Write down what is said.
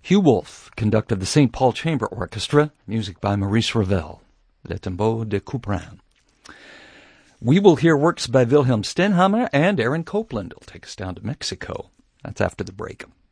Hugh Wolf conducted the St. Paul Chamber Orchestra, music by Maurice Ravel, Le Tombeau de Couperin. We will hear works by Wilhelm Stenhammar, and Aaron Copland will take us down to Mexico. That's after the break.